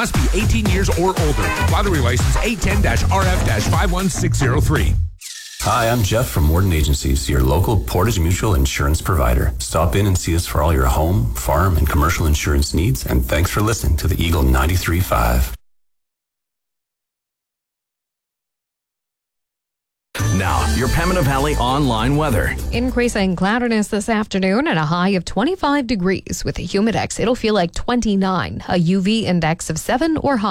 Must be 18 years or older. Lottery license 810-RF-51603. Hi, I'm Jeff from Morton Agencies, your local Portage Mutual insurance provider. Stop in and see us for all your home, farm, and commercial insurance needs, and thanks for listening to the Eagle 93.5. Now, your Pembina Valley online weather. Increasing cloudiness this afternoon and a high of 25 degrees with a humidex. It'll feel like 29, a UV index of 7 or higher.